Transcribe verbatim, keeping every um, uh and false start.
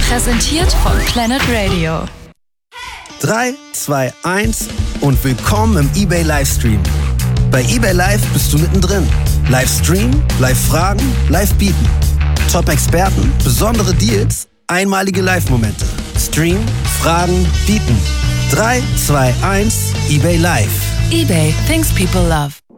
Präsentiert von Planet Radio. drei, zwei, eins und willkommen im eBay Livestream. Bei eBay Live bist du mittendrin. Livestream, Live-Fragen, Live-Bieten. Top-Experten, besondere Deals, einmalige Live-Momente. Stream, Fragen, Bieten. drei, zwei, eins, eBay Live. eBay, things people love.